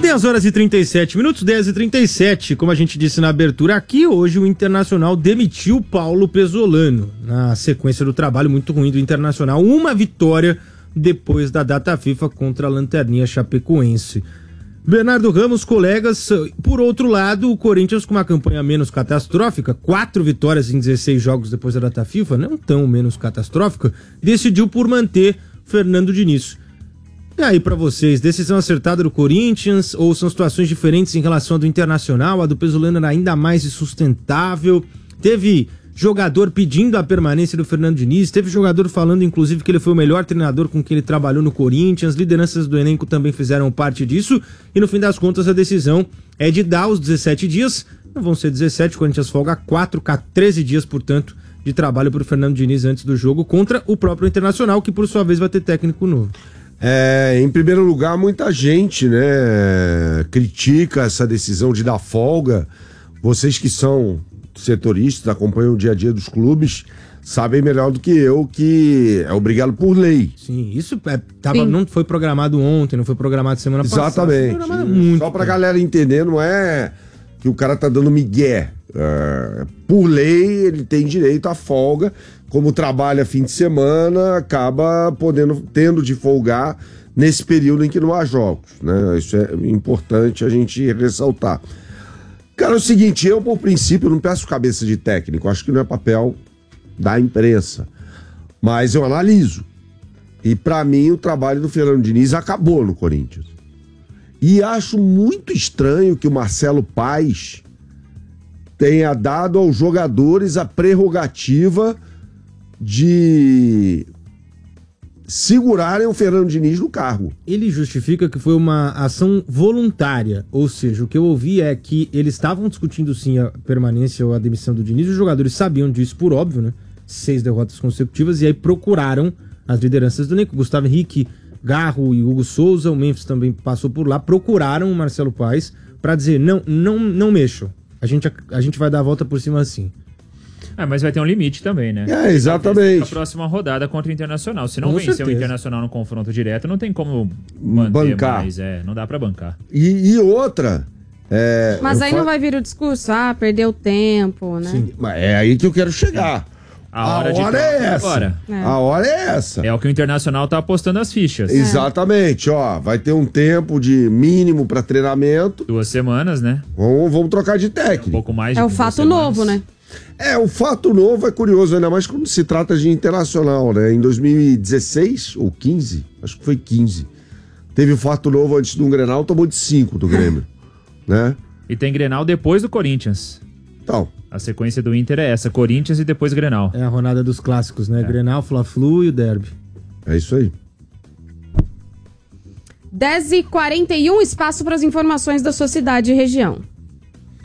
10 horas e 37 minutos, 10 e 37. Como a gente disse na abertura aqui, hoje o Internacional demitiu Paulo Pesolano. Na sequência do trabalho muito ruim do Internacional, uma vitória depois da data FIFA contra a Lanterninha Chapecoense. Bernardo Ramos, colegas, por outro lado, o Corinthians com uma campanha menos catastrófica, 4 vitórias em 16 jogos depois da data FIFA, não tão menos catastrófica, decidiu por manter Fernando Diniz. E aí pra vocês, decisão acertada do Corinthians ou são situações diferentes em relação à do Internacional? A do Pesolano era ainda mais insustentável, teve jogador pedindo a permanência do Fernando Diniz, teve jogador falando inclusive que ele foi o melhor treinador com quem ele trabalhou no Corinthians, lideranças do elenco também fizeram parte disso e no fim das contas a decisão é de dar os 17 dias, não vão ser 17, o Corinthians folga 4, 13 dias, portanto, de trabalho para o Fernando Diniz antes do jogo contra o próprio Internacional, que por sua vez vai ter técnico novo. Em primeiro lugar, muita gente, critica essa decisão de dar folga. Vocês que são setoristas, acompanham o dia a dia dos clubes, sabem melhor do que eu que é obrigado por lei. Sim, isso não foi programado ontem, não foi programado semana passada. Exatamente. Só pra galera entender, não é que o cara tá dando migué. Por lei, ele tem direito à folga. Como trabalha fim de semana, acaba tendo de folgar nesse período em que não há jogos, né? Isso é importante a gente ressaltar. Cara, é o seguinte, eu, por princípio, não peço cabeça de técnico, acho que não é papel da imprensa, mas eu analiso. E, pra mim, o trabalho do Fernando Diniz acabou no Corinthians. E acho muito estranho que o Marcelo Paes tenha dado aos jogadores a prerrogativa de segurarem o Fernando Diniz no cargo. Ele justifica que foi uma ação voluntária, ou seja, o que eu ouvi é que eles estavam discutindo sim a permanência ou a demissão do Diniz, os jogadores sabiam disso por óbvio, né? 6 derrotas consecutivas, e aí procuraram as lideranças do elenco, Gustavo Henrique, Garro e Hugo Souza, o Memphis também passou por lá, procuraram o Marcelo Paes para dizer, não mexam, a gente vai dar a volta por cima assim. Mas vai ter um limite também, né? Exatamente. A próxima rodada contra o Internacional. Se não vencer o Internacional no confronto direto, não tem como manter bancar. Mais. Não dá pra bancar. E outra... Mas aí não vai vir o discurso, perdeu tempo, né? Sim, mas é aí que eu quero chegar. A hora é essa. Agora. A hora é essa. É o que o Internacional tá apostando as fichas. Exatamente, vai ter um tempo de mínimo pra treinamento. 2 semanas, né? Vamos trocar de técnico. Um pouco mais de o fato novo, né? O fato novo é curioso, ainda mais quando se trata de Internacional, né? Em 2016 ou 15, acho que foi 15, teve o fato novo antes de um Grenal, tomou de 5 do Grêmio, né? E tem Grenal depois do Corinthians. Então. A sequência do Inter é essa, Corinthians e depois Grenal. É a rodada dos clássicos, né? Grenal, Fla-Flu e o Derby. É isso aí. 10h41, espaço para as informações da sua cidade e região.